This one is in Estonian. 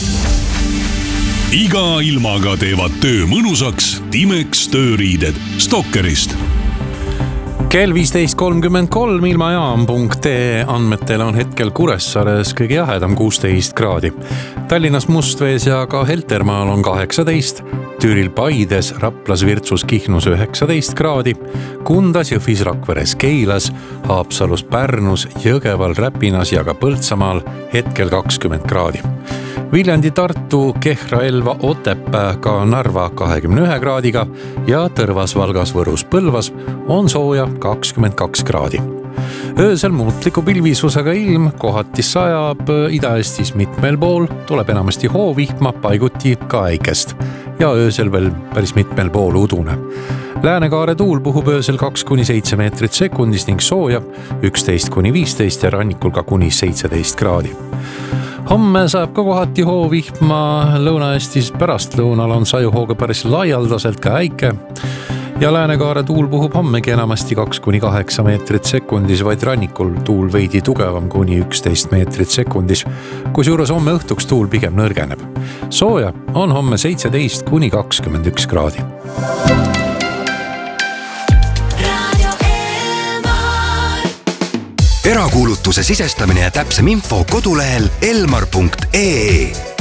Iga ilmaga teevad töö mõnusaks Timex tööriided Stalkerist. Kell 15.33 ilmajaam.ee andmetel on hetkel Kuressaares kõige jahedam 16 kraadi. Tallinnas Mustvees ja ka Heltermaal on 18, Türil Paides, Raplas, Virtsus, Kihnus 19 kraadi, Kundas, Jõhvis, Rakveres, Keilas, Haapsalus, Pärnus, Jõgeval, Räpinas ja ka Põltsamaal hetkel 20 kraadi. Viljandi, Tartu, Kehra, Elva, Otepää, ka Narva 21 kraadiga ja Tõrvas, Valgas, Võrus, Põlvas on sooja 22 kraadi. Öösel muutliku pilvisusega ilm, kohati sajab, Ida-Eestis mitmel pool, tuleb enamasti hoovihma, paiguti ka äikest ja öösel veel päris mitmel pool udune. Läänekaare tuul puhub öösel 2-7 meetrit sekundis ning sooja 11-15 ja rannikul ka kuni 17 kraadi. Homme saab ka kohati hoovihma, Lõuna-Eestis pärastlõunal on sajuhooga päris laialdaselt ka äike ja Läänekaare tuul puhub hommegi enamasti 2-8 meetrit sekundis, vaid rannikul tuul veidi tugevam kuni 11 meetrit sekundis, kusjuures homme õhtuks tuul pigem nõrgeneb. Sooja on homme 17-21 kraadi. Erakuulutuse sisestamine ja täpsem info kodulehel elmar.ee.